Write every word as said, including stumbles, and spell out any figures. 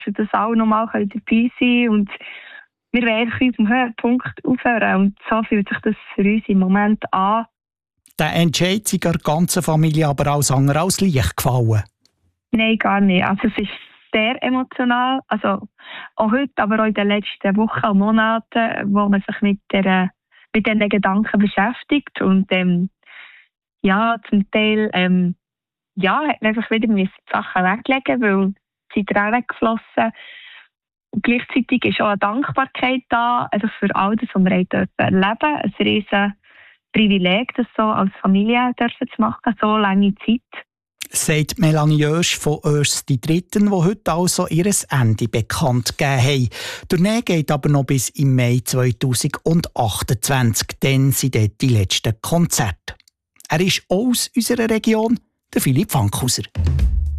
dass alle nochmal dabei sein können. Und wir wollen eigentlich auf dem Höhepunkt aufhören. Und so fühlt sich das für uns im Moment an. Der Entscheid ist der ganzen Familie aber als andere als leicht gefallen? Nein, gar nicht. Also es ist sehr emotional. Also auch heute, aber auch in den letzten Wochen und Monaten, wo man sich mit, der, mit diesen Gedanken beschäftigt. Und ähm, ja, zum Teil ähm, ja, hat man einfach wieder die Sachen weglegen, weil sie Tränen geflossen. Und gleichzeitig ist auch eine Dankbarkeit da, also für all das, was wir erleben dürfen. Ein riesen Privileg, das so als Familie dürfen zu machen, so lange Zeit. Sagt Melanie Jösch von Örs die Dritten, die heute also ihr Ende bekannt gegeben haben. Die Tournee geht aber noch bis im Mai zweitausendachtundzwanzig. Dann sind dort die letzten Konzerte. Er ist auch aus unserer Region, der Philipp Fankhauser.